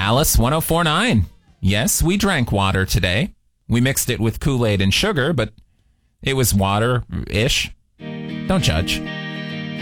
Alice 1049. Yes, we drank water today. We mixed it with Kool-Aid and sugar, but it was water-ish. Don't judge.